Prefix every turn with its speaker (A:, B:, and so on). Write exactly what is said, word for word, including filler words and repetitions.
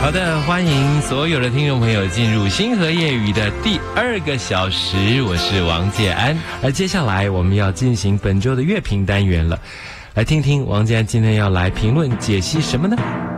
A: 好的，欢迎所有的听众朋友进入星河夜语的第二个小时，我是王建安。而接下来我们要进行本周的乐评单元了，来听听王建安今天要来评论解析什么呢？